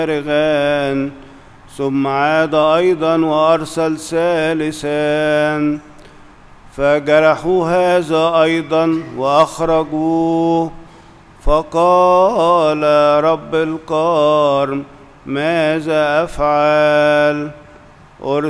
فارغان. ثم عاد أيضا وأرسل ثالثان، فجرحوا هذا أيضا وأخرجوه. فقال رب القرن: ماذا أفعل؟